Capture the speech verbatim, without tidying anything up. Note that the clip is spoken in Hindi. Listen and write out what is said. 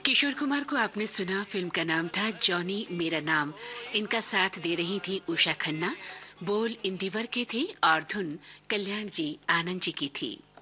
किशोर कुमार को आपने सुना, फिल्म का नाम था जॉनी मेरा नाम। इनका साथ दे रही थी उषा खन्ना। बोल इंदिवर के थे और धुन कल्याण जी आनंद जी की थी।